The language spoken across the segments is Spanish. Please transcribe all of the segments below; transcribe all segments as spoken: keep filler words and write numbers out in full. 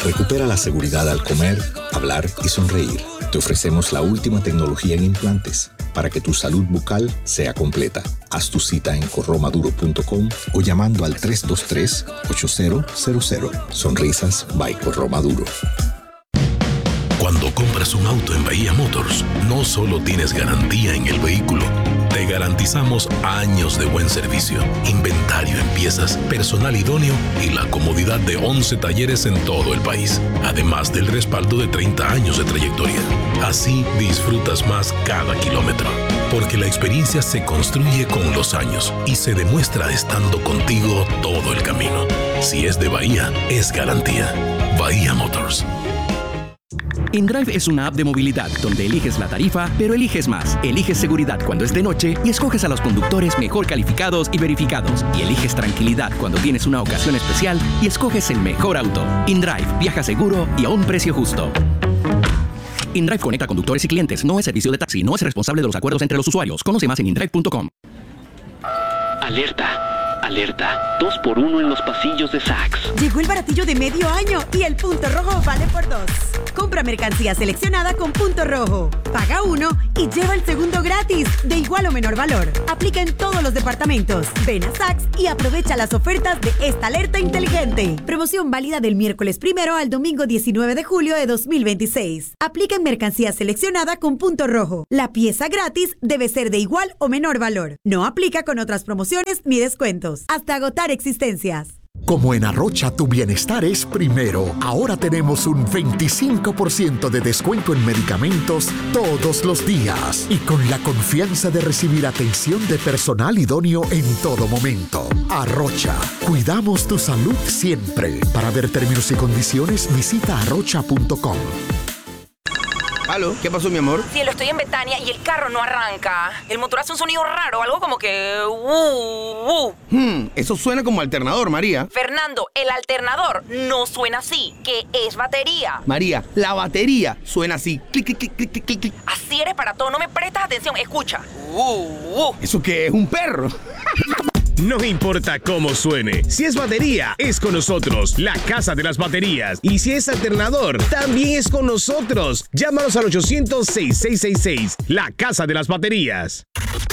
Recupera la seguridad al comer, hablar y sonreír. Te ofrecemos la última tecnología en implantes para que tu salud bucal sea completa. Haz tu cita en corromaduro punto com o llamando al tres dos tres, ocho cero cero cero. Sonrisas by Corromaduro. Cuando compras un auto en Bahía Motors, no solo tienes garantía en el vehículo, te garantizamos años de buen servicio, inventario en piezas, personal idóneo y la comodidad de once talleres en todo el país, además del respaldo de treinta años de trayectoria. Así disfrutas más cada kilómetro, porque la experiencia se construye con los años y se demuestra estando contigo todo el camino. Si es de Bahía, es garantía. Bahía Motors. InDrive es una app de movilidad donde eliges la tarifa, pero eliges más. Eliges seguridad cuando es de noche y escoges a los conductores mejor calificados y verificados. Y eliges tranquilidad cuando tienes una ocasión especial y escoges el mejor auto. InDrive, viaja seguro y a un precio justo. InDrive conecta conductores y clientes. No es servicio de taxi. No es responsable de los acuerdos entre los usuarios. Conoce más en indrive punto com. Alerta. Alerta, dos por uno en los pasillos de Saks. Llegó el baratillo de medio año y el punto rojo vale por dos. Compra mercancía seleccionada con punto rojo. Paga uno y lleva el segundo gratis, de igual o menor valor. Aplica en todos los departamentos. Ven a Saks y aprovecha las ofertas de esta alerta inteligente. Promoción válida del miércoles primero al domingo diecinueve de julio de dos mil veintiséis. Aplica en mercancía seleccionada con punto rojo. La pieza gratis debe ser de igual o menor valor. No aplica con otras promociones ni descuentos. Hasta agotar existencias. Como en Arrocha tu bienestar es primero, ahora tenemos un veinticinco por ciento de descuento en medicamentos todos los días y con la confianza de recibir atención de personal idóneo en todo momento. Arrocha, cuidamos tu salud siempre. Para ver términos y condiciones, visita arrocha punto com. ¿Aló? ¿Qué pasó, mi amor? Cielo, estoy en Betania y el carro no arranca. El motor hace un sonido raro, algo como que... Uh, uh. Hmm, eso suena como alternador, María. Fernando, el alternador no suena así, que es batería. María, la batería suena así. Clic, clic, clic, clic, clic, clic. Así eres para todo, no me prestas atención. Escucha. Uh, uh. ¿Eso qué es? ¿Un perro? No importa cómo suene, si es batería, es con nosotros, la Casa de las Baterías. Y si es alternador, también es con nosotros. Llámanos al ochocientos, seis seis seis seis, la Casa de las Baterías.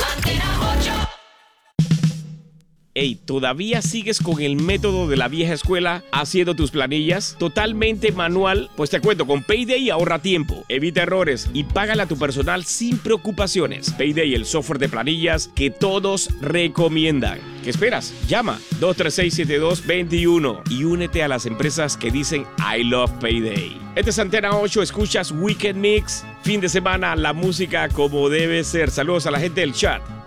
Ey, ¿todavía sigues con el método de la vieja escuela haciendo tus planillas totalmente manual? Pues te cuento, con Payday ahorra tiempo, evita errores y págale a tu personal sin preocupaciones. Payday, el software de planillas que todos recomiendan. ¿Qué esperas? Llama dos tres seis, siete dos dos uno y únete a las empresas que dicen I love Payday. Este es Antena ocho, escuchas Weekend Mix. Fin de semana, la música como debe ser. Saludos a la gente del chat.